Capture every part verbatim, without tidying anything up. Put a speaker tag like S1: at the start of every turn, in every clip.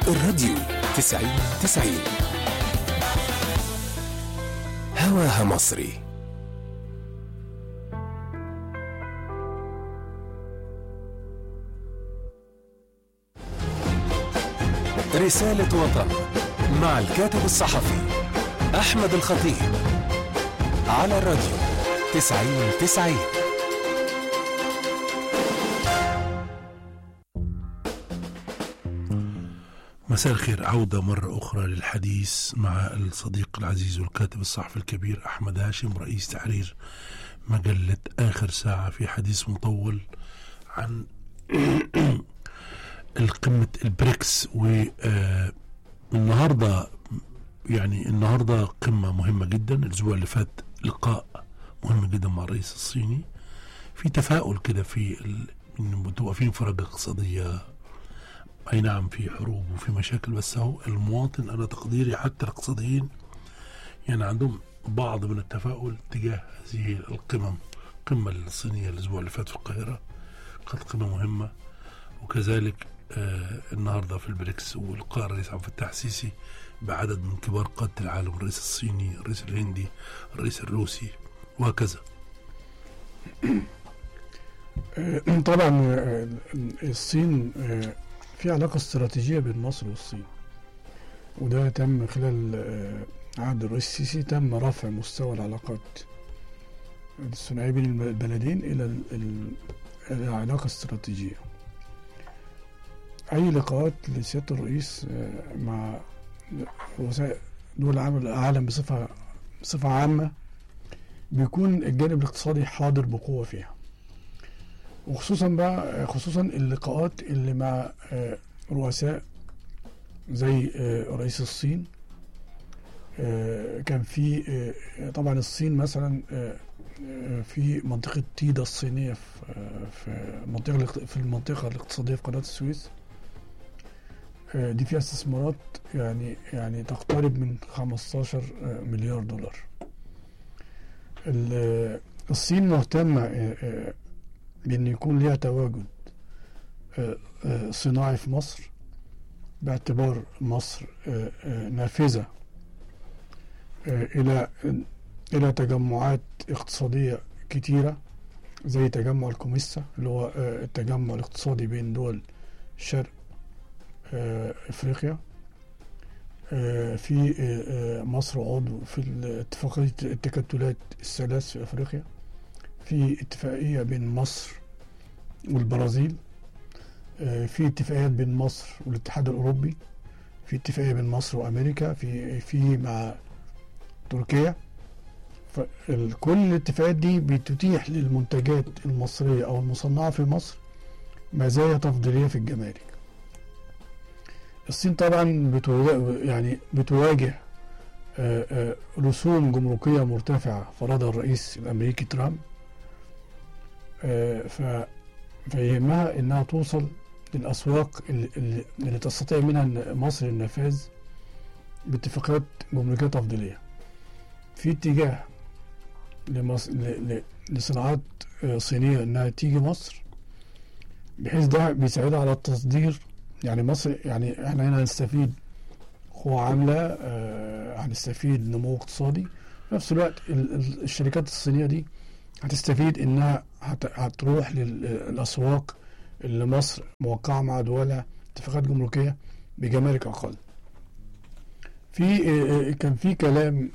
S1: الراديو تسعين تسعين هواها مصري. رسالة وطن مع الكاتب الصحفي أحمد الخطيب على الراديو تسعين تسعين.
S2: مساء الخير، عودة مرة أخرى للحديث مع الصديق العزيز والكاتب الصحفي الكبير أحمد هاشم، رئيس تحرير مجلة آخر ساعة، في حديث مطول عن القمة البريكس. والنهاردة يعني النهاردة قمة مهمة جدا. الأسبوع اللي فات لقاء مهم جدا مع الرئيس الصيني، في تفاؤل كده في ال... إن بتبقى في انفراجة اقتصادية. أي نعم في حروب وفي مشاكل، بس هو المواطن أنا تقديري حتى الاقتصاديين يعني عندهم بعض من التفاؤل تجاه هذه القمم. القمة الصينية الأسبوع اللي فات في القاهرة كانت قمة مهمة، وكذلك آه النهاردة في البريكس ولقاء الرئيس عبد الفتاح السيسي بعدد من كبار قادة العالم، الرئيس الصيني، الرئيس الهندي، الرئيس الروسي وهكذا.
S3: طبعا الصين في علاقة استراتيجية بين مصر والصين، وده تم خلال عهد الرئيس السيسي. تم رفع مستوى العلاقات الثنائية بين البلدين إلى العلاقة الاستراتيجية. أي لقاءات لسيادة الرئيس مع رؤساء دول العالم بصفة بصفة عامة بيكون الجانب الاقتصادي حاضر بقوة فيها، وخصوصا بقى خصوصا اللقاءات اللي مع رؤساء زي رئيس الصين. كان في طبعا الصين مثلا في منطقة تيدا الصينية في منطقة في المنطقة الاقتصادية في قناة السويس، دي فيها استثمارات يعني يعني تقترب من خمستاشر مليار دولار. الصين مهتمة بأن يكون لها تواجد صناعي في مصر، باعتبار مصر نافذة إلى إلى تجمعات اقتصادية كتيرة، زي تجمع الكوميسا اللي هو التجمع الاقتصادي بين دول شرق أفريقيا. في مصر عضو في اتفاقية التكتلات الثلاث في أفريقيا، في اتفاقية بين مصر والبرازيل، في اتفاقيات بين مصر والاتحاد الأوروبي، في اتفاقية بين مصر وأمريكا، في في مع تركيا. فكل الاتفاقات دي بتتيح للمنتجات المصرية أو المصنعة في مصر مزايا تفضيلية في الجمارك. الصين طبعا بتواجه يعني بتواجه رسوم جمركية مرتفعة فرضها الرئيس الأمريكي ترامب، فيهمها انها توصل للاسواق اللي, اللي تستطيع منها مصر النفاذ باتفاقات جمركية تفضيلية في اتجاه لمصر لصناعات صينية انها تيجي مصر، بحيث ده بيساعدها على التصدير. يعني مصر يعني احنا هنا هنستفيد قوة عاملة، هنستفيد نمو اقتصادي، في نفس الوقت الشركات الصينية دي هتستفيد انها هتروح للاسواق اللي مصر موقعة مع دولها اتفاقات جمركية بجمارك اقل. في كان في كلام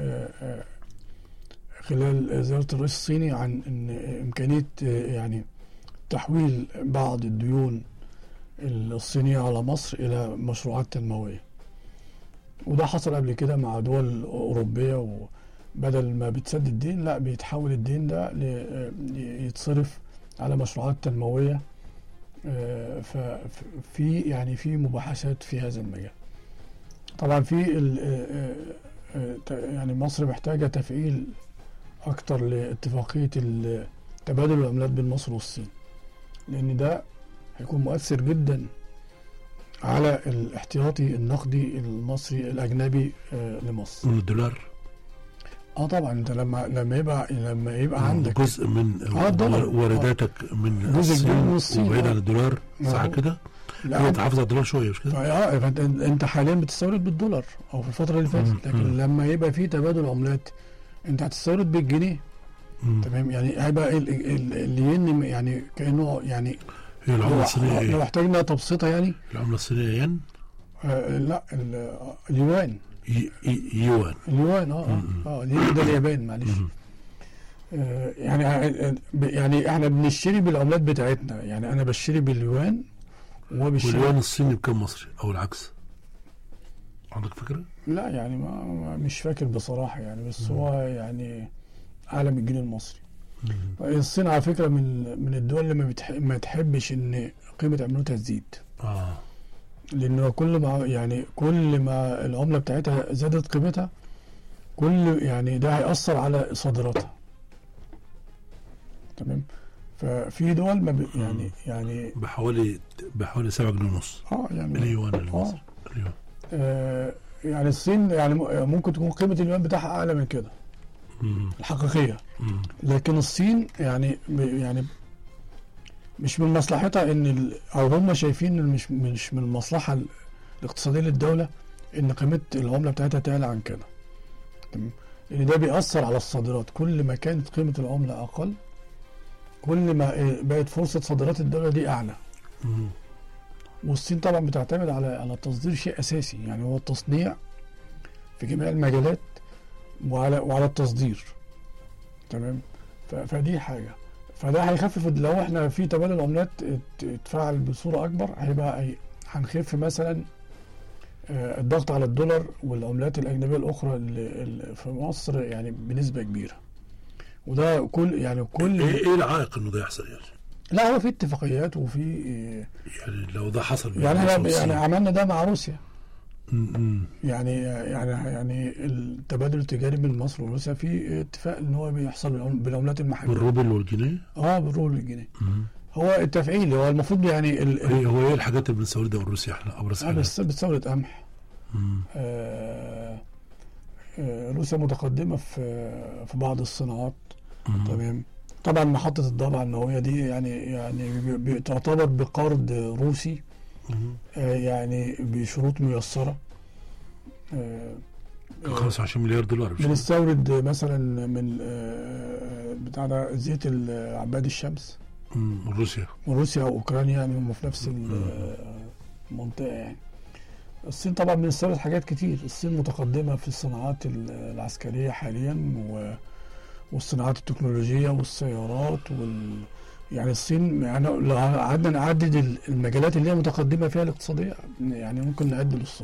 S3: خلال زيارة الرئيس الصيني عن ان امكانية يعني تحويل بعض الديون الصينية على مصر الى مشروعات تنموية، وده حصل قبل كده مع دول اوروبيه، و بدل ما بتسدد الدين لا بيتحول الدين ده يتصرف على مشروعات تنموية. ففي يعني في مباحثات في هذا المجال. طبعا في يعني مصر محتاجة تفعيل أكتر لاتفاقية تبادل العملات بين مصر والصين، لأن ده هيكون مؤثر جدا على الاحتياطي النقدي المصري الأجنبي لمصر.
S2: الدولار
S3: اه طبعا انت لما لما يبقى لما يبقى عندك
S2: جزء من
S3: آه
S2: وارداتك من
S3: جزء كبير من
S2: الصين
S3: الصين
S2: وبعيد عن الدولار، صح كده؟ هي تحافظ على الدولار شويه مش كده؟
S3: اه فانت انت حاليا بتستورد بالدولار او في الفتره اللي فاتت، لكن لما يبقى في تبادل عملات انت هتستورد بالجنيه. تمام، يعني هيبقى الين يعني كانه يعني
S2: هي العمله الصينيه ايه؟
S3: لو احتاجنا تبسيطها يعني
S2: العمله الصينيه ين؟
S3: آه لا اليوان.
S2: يوان
S3: اليوان اه اه الين ده اليابان معلش. آه يعني يعني احنا بنشتري بالعملات بتاعتنا، يعني انا بشتري باليوان وهو بيشتري.
S2: واليوان الصيني بكام مصري او العكس؟ عندك فكره؟
S3: لا يعني ما مش فاكر بصراحه يعني، بس مم. هو يعني اعلى من الجنيه المصري. الصين على فكره من من الدول اللي ما, بتح... ما تحبش ان قيمه عملتها تزيد. اه لانه كل ما يعني كل ما العمله بتاعتها زادت قيمتها كل يعني ده هيأثر على صادراتها. تمام، ففي دول ما ب... يعني يعني
S2: بحوالي بحوالي سبعة جنيه ونص.
S3: اه يعني
S2: اليوان المصري.
S3: اليوان آه يعني الصين يعني ممكن تكون قيمه اليوان بتاعها اعلى من كده الحقيقيه، لكن الصين يعني يعني مش من مصلحتها ان او هم شايفين مش مش من المصلحه الاقتصاديه للدوله ان قيمه العمله بتاعتها تعلى عن كده. تمام، لان ده بيأثر على الصادرات. كل ما كانت قيمه العمله اقل كل ما بقت فرصه صادرات الدوله دي اعلى. والصين طبعا بتعتمد على على التصدير شيء اساسي، يعني هو التصنيع في جميع المجالات وعلى وعلى التصدير. تمام، فدي حاجه، فده هيخفف لو احنا في تبادل عملات اتفعل بصوره اكبر، هيبقى هنخف مثلا الضغط على الدولار والعملات الاجنبيه الاخرى اللي في مصر يعني بنسبه كبيره. وده كل يعني كل
S2: ايه ايه العائق انه ده يحصل يعني؟
S3: لا هو في اتفاقيات وفي
S2: يعني لو ده حصل
S3: يعني احنا يعني عملنا ده مع روسيا. يعني يعني يعني التبادل التجاري بين مصر وروسيا في اتفاق ان هو بيحصل بالعملات المحليه.
S2: بالروبل والجنيه؟
S3: اه بالروبل والجنيه. هو التفعيل هو المفروض يعني ال
S2: ايه هو ايه الحاجات اللي بنستوردها من روسيا احنا ابرز
S3: حاجه؟ بس بتستورد قمح. آه آه روسيا متقدمه في في بعض الصناعات. تمام، طبعا محطه الضبعه النوويه دي يعني يعني تعتبر بقرض روسي آه يعني بشروط ميسره.
S2: آه خمسة وعشرين مليار دولار.
S3: بنستورد مثلا من آه بتاع ده زيت عباد الشمس
S2: من روسيا
S3: وروسيا واوكرانيا، يعني هم في نفس المنطقه. يعني الصين طبعا بنستورد حاجات كتير. الصين متقدمه في الصناعات العسكريه حاليا والصناعات التكنولوجيه والسيارات وال يعني الصين يعني لو قعدنا نعدد المجالات اللي هي متقدمه فيها الاقتصاديه يعني ممكن نعد للصبح.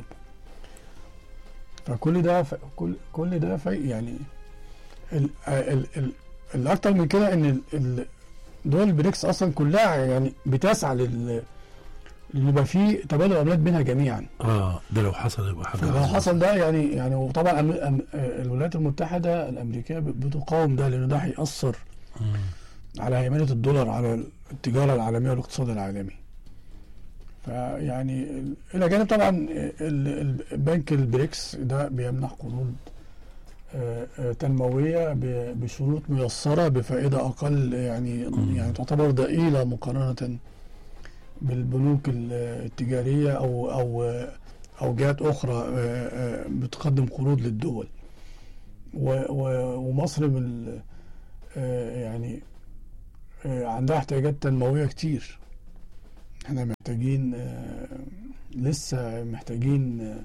S3: فكل ده ف... كل كل ده في يعني ال... ال... ال... الاكتر من كده ان ال... دول البريكس اصلا كلها يعني بتسعى لل اللي يبقى فيه تبادل عملات بينها جميعا.
S2: اه ده لو حصل يبقى حاجه.
S3: لو حصل ده يعني يعني وطبعا أم... أم... الولايات المتحده الامريكيه بتقاوم ده لان ده هيأثر على هيمنه الدولار على التجاره العالميه والاقتصاد العالمي. فيعني الى جانب طبعا البنك البريكس ده بيمنح قروض تنمويه بشروط ميسره بفائده اقل، يعني يعني تعتبر ضئيله مقارنه بالبنوك التجاريه او او او جهات اخرى بتقدم قروض للدول. ومصر من يعني عندها احتياجات تنمويه كتير. احنا محتاجين آه لسه محتاجين آه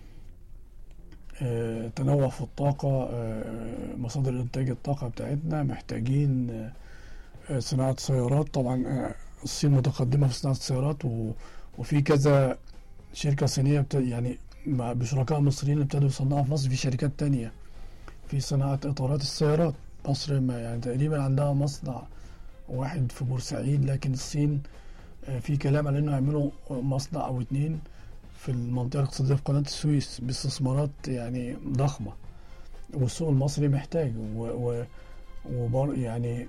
S3: آه تنوع في الطاقة، آه مصادر انتاج الطاقة بتاعتنا، محتاجين آه صناعة سيارات. طبعا آه الصين متقدمة في صناعة السيارات وفي كذا شركة صينية يعني بشركاء مصريين ابتدوا يصنعوا في مصر. في شركات تانية في صناعة اطارات السيارات. مصر يعني تقريبا عندها مصنع واحد في بورسعيد، لكن الصين في كلام على انه يعملوا مصنع او اتنين في المنطقه الاقتصاديه في قناه السويس باستثمارات يعني ضخمه. والسوق المصري محتاج و, و يعني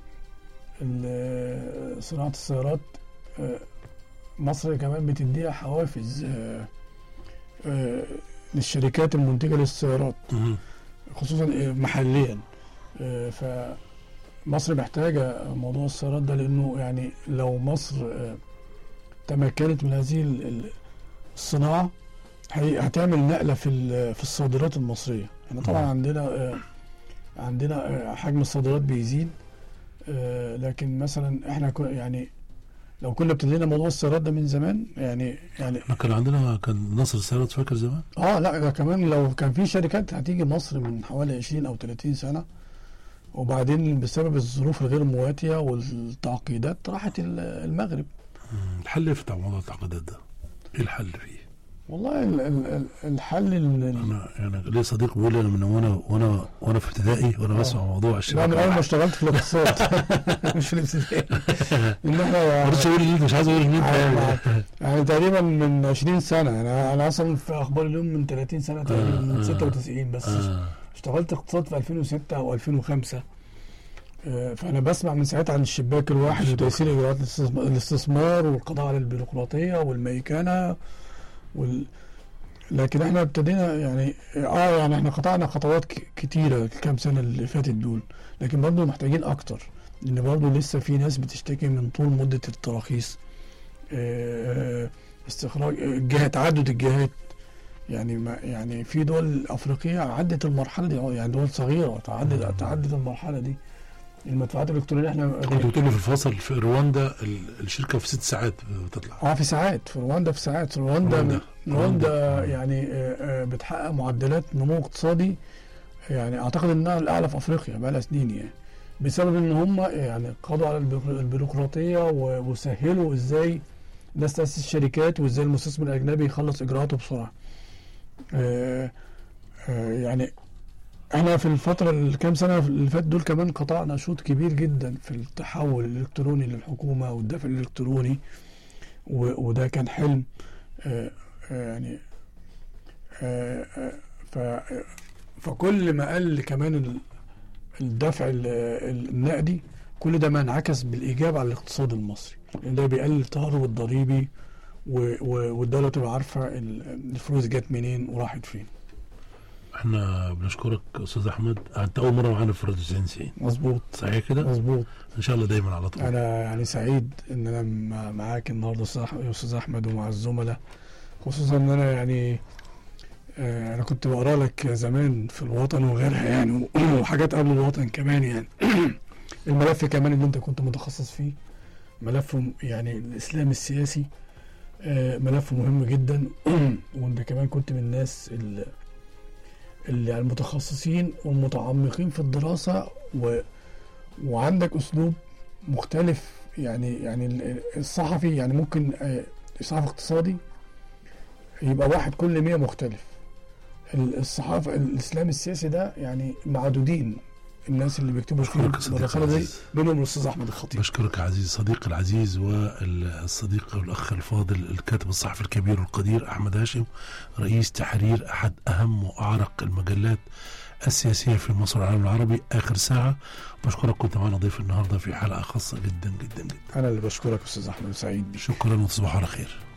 S3: صناعه السيارات مصر كمان بتديها حوافز للشركات المنتجه للسيارات خصوصا محليا. فمصر محتاجه موضوع السيارات ده لانه يعني لو مصر تمكنت من هذه ال- ال- الصناعه هي- هتعمل نقله في ال- في الصادرات المصريه. احنا طبعا
S2: مم.
S3: عندنا آه، عندنا آه، حجم الصادرات بيزيد، آه، لكن مثلا احنا كو- يعني لو كنا ابتدينا موضوع السيارات ده من زمان يعني يعني
S2: احنا كان عندنا كان نصر السيارات فاكر زمان.
S3: اه لا ده كمان لو كان في شركات هتيجي مصر من حوالي عشرين او ثلاثين سنه، وبعدين بسبب الظروف الغير مواتيه والتعقيدات راحت ال- المغرب.
S2: مم. الحل ايه في موضوع التعقيدات ده؟ ايه الحل فيه؟
S3: والله ال- ال- ال- الحل ال- ال-
S2: انا يعني ليه صديق بيقول لي انا من وانا وانا وانا في ابتدائي وانا بسمع موضوع
S3: لا من
S2: الشبكه
S3: اول ما
S2: الواحدة.
S3: اشتغلت في الاقتصاد مش في الابتدائي ان احنا
S2: ما رضيتش اقول ان انت مش عايز اقول ان
S3: يعني,
S2: انت
S3: يعني تقريبا من عشرين سنه. انا انا اصلا في اخبار اليوم من ثلاثين سنه تقريبا،
S2: آه،
S3: من
S2: آه.
S3: ستة وتسعين بس.
S2: آه.
S3: اشتغلت اقتصاد في ألفين وستة او ألفين وخمسة. آه، فانا بسمع من ساعتها عن الشباك الواحد
S2: الشباك.
S3: وتيسير اجراءات الاستثم- الاستثمار والقضاء على البيروقراطيه والميكنه وال... لكن احنا ابتدينا يعني اه يعني احنا قطعنا خطوات ك- كتيره الكام سنه اللي فاتت دول، لكن برضه محتاجين اكتر، لان برضه لسه في ناس بتشتكي من طول مده التراخيص، آه، استخراج الجهات، تعدد الجهات. يعني ما يعني في دول افريقيه عدت المرحله دي، اه يعني دول صغيره تعدت تعدت المرحله دي. المدفوعات الالكترونيه احنا
S2: كنت بتقول لي في الفصل في رواندا ال- الشركه في ست ساعات بتطلع.
S3: اه في ساعات، في رواندا في ساعات. رواندا
S2: رواندا.
S3: رواندا
S2: رواندا.
S3: يعني آه، آه، بتحقق معدلات نمو اقتصادي يعني اعتقد انها الاعلى في افريقيا بقى لها سنين، يعني بسبب ان هم يعني قضوا على البيرو- البيروقراطيه و- وسهلوا ازاي الناس تاسس شركات، وازاي المستثمر الاجنبي يخلص اجراءاته بسرعه. آه، آه، يعني احنا في الفترة الكام سنة اللي فاتت دول كمان قطعنا شوط كبير جدا في التحول الالكتروني للحكومة والدفع الالكتروني، و- وده كان حلم. آه، آه، يعني آه، آه، ف فكل ما قل كمان ال- الدفع ال- النقدي، كل ده ما انعكس بالإيجاب على الاقتصاد المصري، لأن ده بيقلل التهرب الضريبي، و- و- والدولة تبقى عارفة ال- الفلوس جت منين وراحت فين.
S2: احنا بنشكرك استاذ احمد، انت اول مره معانا في راديو تسعين تسعين
S3: مظبوط
S2: صحيح كده؟
S3: مظبوط.
S2: ان شاء الله دايما على طول.
S3: انا يعني سعيد ان انا مع- معاك النهارده أستاذ أح- يا استاذ احمد، ومع الزملاء، خصوصا ان انا يعني آه، انا كنت بقرا لك زمان في الوطن وغيرها يعني، وحاجات قبل الوطن كمان يعني. الملف كمان اللي انت كنت متخصص فيه ملف م- يعني الاسلام السياسي، آه، ملف مهم جدا. وانت كمان كنت من الناس ال- اللي المتخصصين والمتعمقين في الدراسة، و وعندك اسلوب مختلف. يعني يعني ال- الصحفي يعني ممكن آه، صحفي اقتصادي يبقى واحد كل مية مختلف. ال- الصحافة الاسلام السياسي ده يعني معدودين الناس اللي بيكتبوا فيه
S2: بشكرك يا صديقي
S3: الرسالة دي،
S2: العزيز.
S3: منهم الاستاذ احمد الخطيب.
S2: بشكرك يا عزيزي صديقي العزيز والصديق والاخ الفاضل الكاتب الصحفي الكبير والقدير احمد هاشم، رئيس تحرير احد اهم واعرق المجلات السياسيه في مصر والعالم العربي. اخر ساعه بشكرك، كنت معنا ضيف النهارده في حلقه خاصه جدا جدا جدا.
S3: انا اللي بشكرك استاذ احمد، سعيد بيك.
S2: شكرا وتصبحوا على خير.